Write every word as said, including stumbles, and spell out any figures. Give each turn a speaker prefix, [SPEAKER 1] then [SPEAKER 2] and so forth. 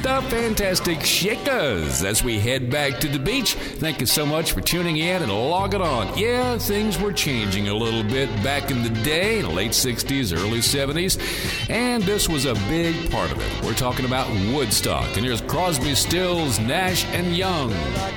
[SPEAKER 1] the Fantastic Shakers as we head back to the beach. Thank you so much for tuning in and logging on. Yeah, things were changing a little bit back in the day, in the late sixties, early seventies, and this was a big part of it. We're talking about Woodstock, and here's Crosby, Stills, Nash and Young.